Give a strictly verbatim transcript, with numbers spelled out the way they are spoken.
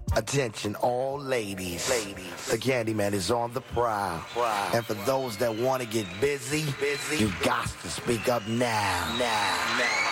Attention all ladies. Ladies. The Candyman is on the prowl. Wow. And for those that want to get busy, busy, you got to speak up now. Now. Now.